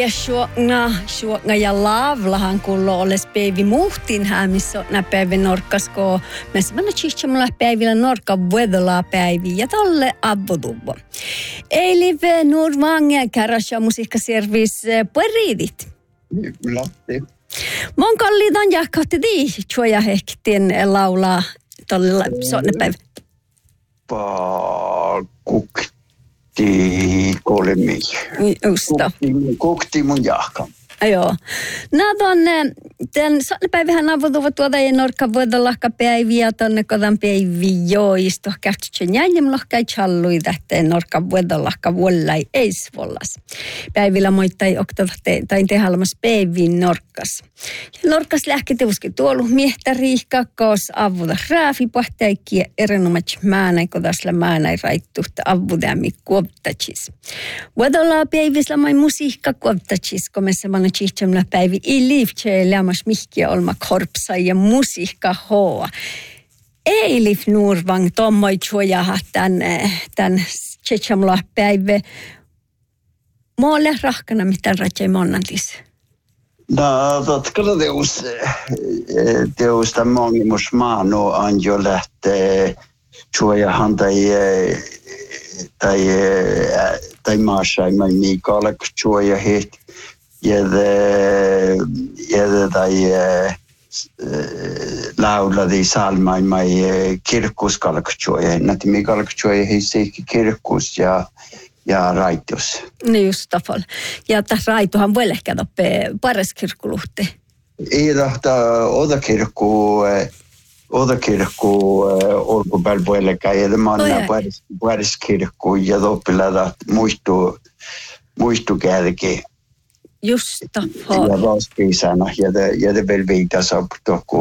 Ja suokna ja laavlahan kullo oles päivi muhtiin missä nä päivi norkkasko. Me semmoinen chihtsamulla päivillä norkka vuodolla päivi ja tolle abboduvo. Eli Nurvangia kärasja musiikkaservis pueriidit. Latti. Mon kallidan jakkaatti chuoja hehkitien laulaa tolle sonne päivä. Kukti kolmi. Justa. Kukti mun jahka. Joo. Nää on tämän päivähän avutuvat tuoda ja norkka voida lahka päiviä tonne kodan päivi joisto. Kähtsen jäljim lahka ei challui tähteen norkka voida lahka vuollai eis vollas. Päivillä moittai oktava tai tehalmas päivin norkkas. Ja norkkas lähketi uski tuolu miehtä riihka, koos avuda raafi pahtaikia erinomats määnäi kodasla määnäi raittuhta avudämi kuoptachis. Voidalla päivisla mai musiikka kuoptachis, komessa chihtsamla päivi i liivtse lämmas mihkiä olma korpsa ja musiikka hoa. Eilif Nurvang tommoi chuojaha tän chihtsamla päivä. Moolle rahkana mitään ratsai monnantis. No, totkalla teus tämän mongimus maanu on jo lähtee chuojahan tai maasai mai miikaalak chuojahit. Ja tai lauladi salmain mai kirkkuskalkutsuoja. Näti mi kalkutsuoja hiisiikki kirkkus ja raitus. Niin just tafal. Ja tässä raituhan voi ehkä toppe paras kirkkuluhti. Ei tahta odakirkku olkupäällä puolella ja tämä on paras kirkku ja toppilata muistu kärki. Just ja raaspiisana ja det väl vitas upp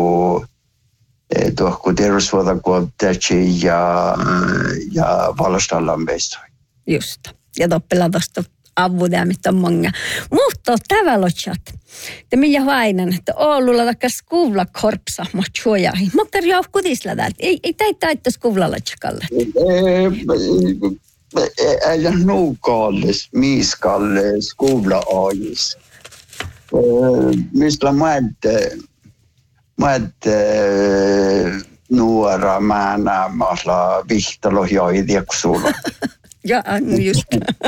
tuohku terveysvuotakuottachi ja valostallan vesta. Just. Ja toppela tosta avudämit on monga. Mutta tavallochat. Te millä vainan, että Oululla takas kuvla korpsa mochuojahi. Mokkar jauhkutisla täältä. Ei taittais kuvlalla tjakalle. Eller nuukallis, miiskallis, kuvla-aajis. Mistä nuora määnäämällä vihtalohjoidiaksulla. Ja, just.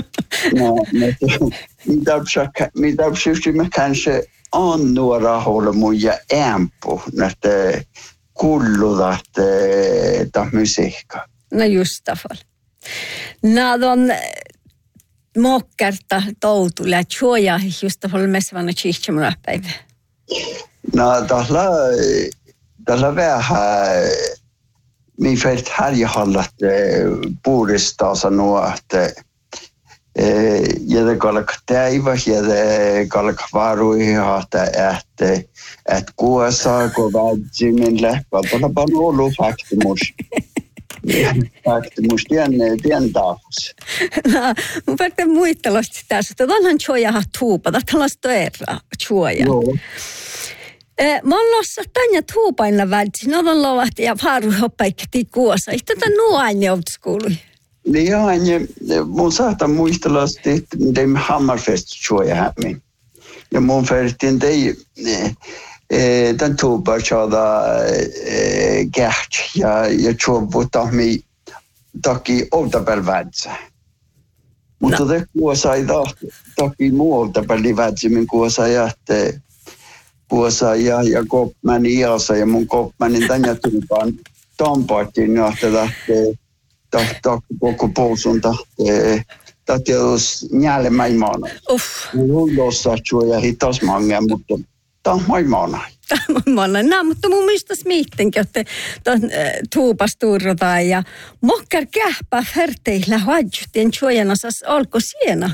Mitä systeemi kanske on nuora holmuja ämpu, näitä kulludat musiikka. No just tafal. Nadon mokkarta toutulla chuoja just polmesvana chihtsamuna päivä. No tällä vähän min fält härjehallat puudistaa sanoa että ja kalk täivä ja kalk varuiha että kuosaa kun vädzimin läppä on ollut faktimus. Faktimus tien taas. No, mun päätä muistelosti tässä, että onhan chuojaha tuupata, tällaista erää chuoja. Joo. Mä oon lossa tänne tuupailla vältsi, no on lovahti ja varu hoppaikki kuosa. Ihtä tämän nuaini outskuului. Niin mun saattaa muistelosti, että miten Hammerfest chuoja hämmin. Ja mun färtin den tuupachaada käht ja chuobutahmi taki outabel vädsä. Mutta te kuosa ei taki muu outabeli vädzimin kuosa jähtee. Kuosa ja kopman iasa ja mun kopmanin tänne tuupaan tampaattiin nähtävähtee koko pousun tahti jos njäälemäimaana. Hullossa chuoja hitas mange, mutta tahmaimaana. No, mutta mun mielestä smiittenkin, että tuupastuurrotaan ja mokkar kähpä färteillä hajutien chuojanasas olko siena?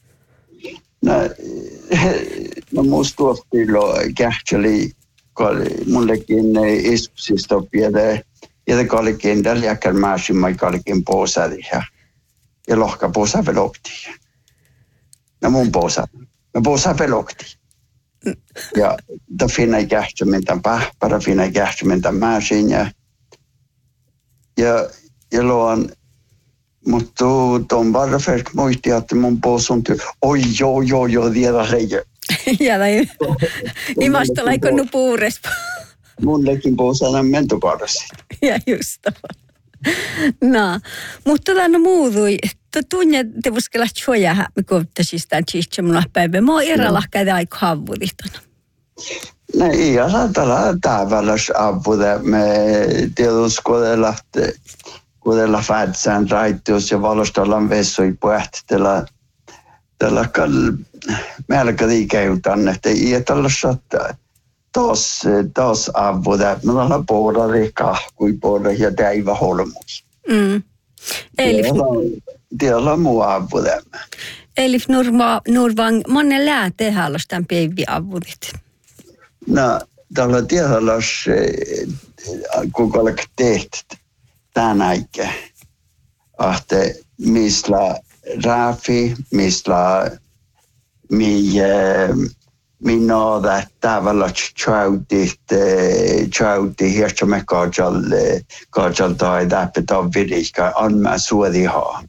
No musta tuottilo kähtseli mullekin iskusista ja kallikin tällä jäkkäl määsimai kallikin poosadi ja lohka poosa velokti. No mun poosa velokti. Ja da finna i kähtsymintän pähpärä, finna i kähtsymintän määsin ja luon Mutta tuon varfert muisti, että mun pois on työ. Oi, joo, vielä reikä. Ja tai imasta laikonnut puurespa. Mullekin pois aina mentoparasi. Ja just no, mutta no muutui. Tunne te voskella tjoja, me kovittaisiin tämän chihtsamalla päivä. Mä oon erälahkäitä aika havuditona. No ja saattaa tavallaan avuda. Me tietysti kodella färdsään raittius ja valostellaan vessoi puhtitella. Tällä melkein liikeytän, että ei tällaista taas avuda. Me ollaan puolella kahkui puolella ja täivä holmus. Tiellä muu avuda. Elif Nurvang, monen lääte halustan päivi avudit. No, tällä tiellä kun ollaan tehty tämän aikaa. Ahte, mistä Rafi, mistä minä tavallaan tjauti hirtsämme kaajal tai täppätä virika anmaa suodihaa.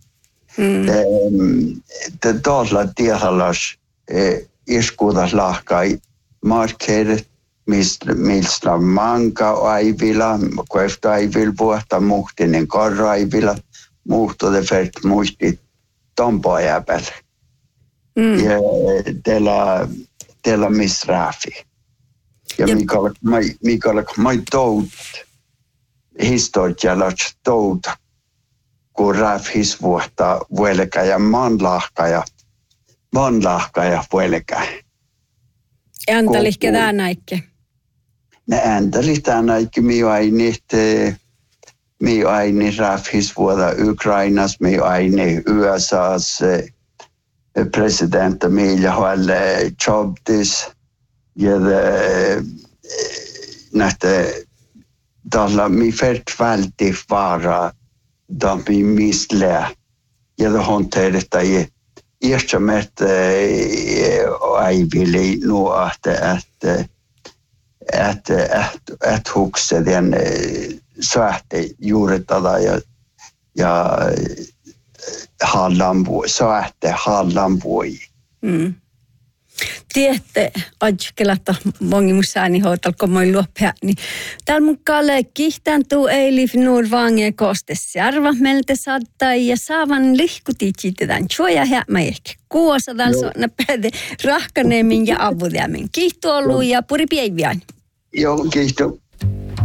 Tuolla tiellä iskuutas lahkai markkeerit, mistä manka aivilla, kuefta aivilla vuotta muhtinen karra aivilla, muhtuude fert muisti tompajäpäl. Ja teillä miss Rafi. Ja Mikael mai tout historialla tout, kun Rafis vuotta vuelkä ja manlahkaja vuelkä. Äntälihkä tää näikke? Ne äntälih tää näikke, mi aini Rafis vuotta Ukrainas, mi aini USAs presidentti Milja Halle Chobtis ja nähte tällä mi färt väldigt vara de mi mislä ja det hanterat i erkämät aivili nu att huxa den söte juuritada ja hallanvuoi. Tiedätte, ajattelette, mongi mun säänihoital, kun moi luoppia, niin täällä mun kalle kihtääntuu Elif Nurvange koostes järva meiltä saattaa ja saavan lihkutit tämän tjoja hämä ehkä. Kuosataan sonna päätä rahkaneemin ja avudeamin. Kiihtu ollut ja puri päiviään. Joo, kiihtu.